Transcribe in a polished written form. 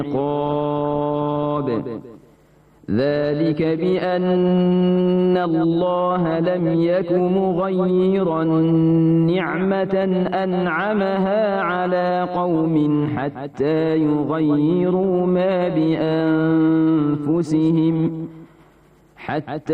عقاب ذلك بأن الله لم يك مغيرا نعمة أنعمها على قوم حتى يغيروا ما بأنفسهم